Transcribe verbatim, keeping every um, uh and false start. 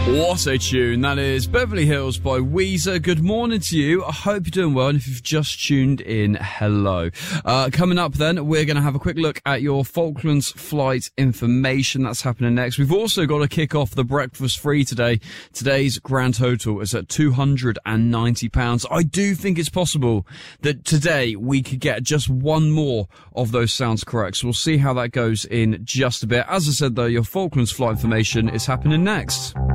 What a tune. That is Beverly Hills by Weezer. Good morning to you. I hope you're doing well. And if you've just tuned in, hello. Uh, coming up then, we're going to have a quick look at your Falklands flight information. That's happening next. We've also got to kick off the breakfast free today. Today's grand total is at two hundred ninety pounds. I do think it's possible that today we could get just one more of those sounds correct. So we'll see how that goes in just a bit. As I said though, your Falklands flight information is happening next.